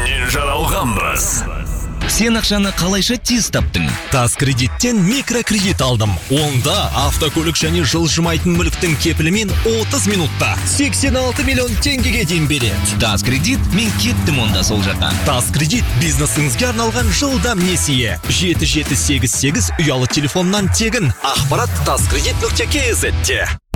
кредиттерден жаралғанбыз. Сен ақшаны қалайша тез таптың? Тас кредиттен микрокредит алдым. Онда автокөлік және жылжымайтын мүліктің кепілімен 30 минутта 86 миллион теңгеге дейін береді. Тас кредит, мен кеттім онда сол жаққа. Тас кредит бизнесіңізге арналған жылдам несие. 7788 ұялы телефоннан тегін. Ақпарат taskredit.kz-те.